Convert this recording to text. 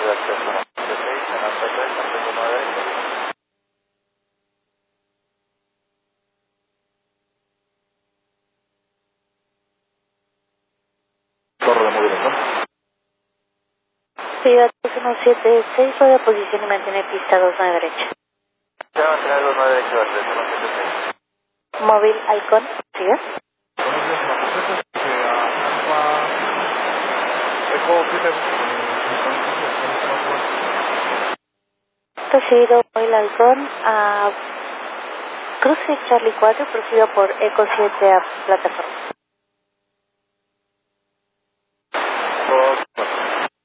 Libertad 176, en alta 3, mantengo 9 derecha. Torre de movimiento. Ciudad 176, rueda posición y mantiene pista 29 derecha. Se va a mantener 29 derecha, Libertad 176. Móvil Icon, ¿sigue? Buenos días, la presenta Alfa Eco 7. Recibido Móvil Icon a Cruce Charlie 4, procedo por Eco 7 a plataforma.